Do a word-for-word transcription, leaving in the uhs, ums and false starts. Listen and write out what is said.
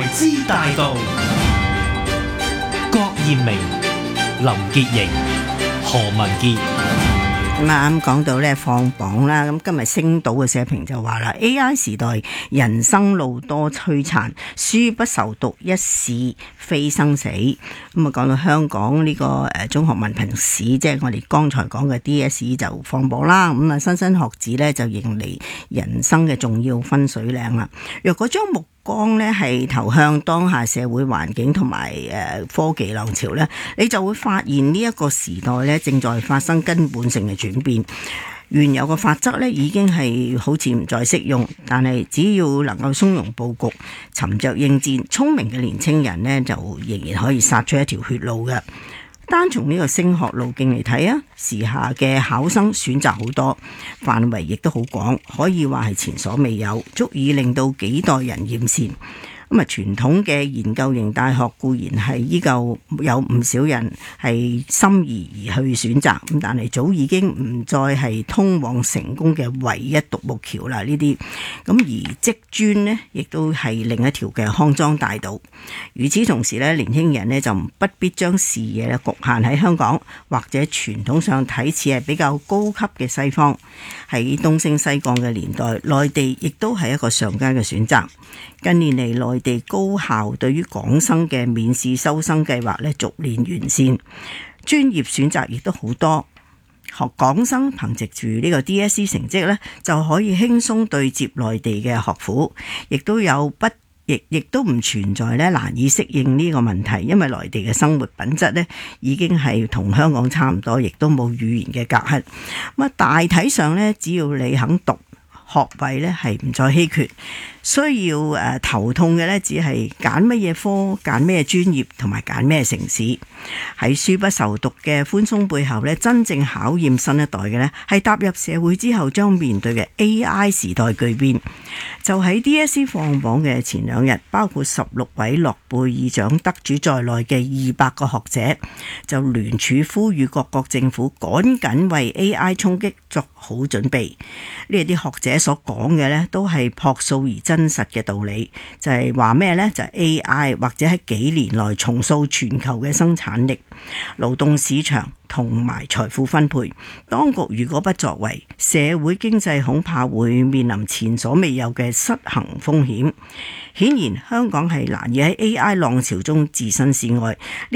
之大道，郭艷明、林潔瑩、何文傑。 咁啱講到咧放榜啦，咁今日星島嘅社評就話啦 ，A I 時代人生路多摧殘，書不愁讀一試非生死。咁啊講到香港呢個誒中學文憑試，即係我哋剛才講嘅 D S E 就放榜啦。咁啊莘莘學子咧就迎嚟人生嘅重要分水嶺啦。若果將目光咧係投向當下社會環境同埋誒科技浪潮咧，你就會發現呢一個時代咧正在發生根本性嘅轉變。原有嘅法則咧已經係好似唔再適用，但係只要能夠從容佈局、沉着應戰，聰明嘅年青人呢，就仍然可以殺出一條血路嘅。單從呢個升學路徑嚟睇啊，時下嘅考生選擇好多，範圍亦都好廣，可以話係前所未有，足以令到幾代人艷羨。咁啊，傳統嘅研究型大學固然係依舊有唔少人係心儀而去選擇，咁但係早已經唔再係通往成功嘅唯一獨木橋啦。呢啲咁而職專呢，亦都係另一條嘅康莊大道。與此同時呢，年輕人呢就不必將視野咧局限喺香港或者傳統上睇似係比較高級嘅西方。喺東升西降嘅年代，內地亦都係一個上佳嘅選擇。近年嚟，內地高校對於港生嘅免試收生計劃咧逐年完善，專業選擇亦都好多。學港生憑藉住呢個 D S E 成績咧，就可以輕鬆對接內地嘅學府，亦都有不亦亦都唔存在咧難以適應呢個問題，因為內地嘅生活品質咧已經係同香港差唔多，亦都冇語言嘅隔閡。咁啊，大體上咧，只要你肯讀，學位咧係唔再稀缺。需要誒頭痛嘅咧，只係揀乜嘢科、揀咩專業同埋揀咩城市。喺書不愁讀嘅寬鬆背後咧，真正考驗新一代嘅咧，係踏入社會之後將面對嘅 A I 時代巨變。就喺 D S E 放榜嘅前兩日，包括十六位諾貝爾獎得主在內嘅二百個學者，就聯署呼籲各國政府趕緊為 A I 衝擊作好準備。呢啲學者所講嘅咧，都係樸素而真真實嘅道理，就係話咩呢？就係 A I 或者喺幾年內重塑全球嘅生產力、勞動市場同埋財富分配。當局如果不作為，社會經濟恐怕會面臨前所未有嘅失衡風險。顯然，香港係難以喺 A I 浪潮中置身事外。